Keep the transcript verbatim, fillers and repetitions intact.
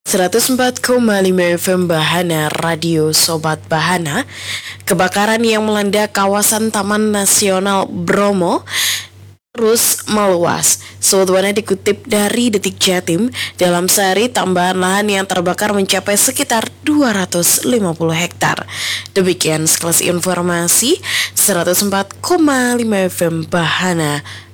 seratus empat koma lima F M Bahana Radio Sobat Bahana. Kebakaran yang melanda kawasan Taman Nasional Bromo terus meluas. Sobat Bahana, dikutip dari Detik Jatim, dalam sehari tambahan lahan yang terbakar mencapai sekitar dua ratus lima puluh hektar. Demikian sekelas informasi seratus empat koma lima F M Bahana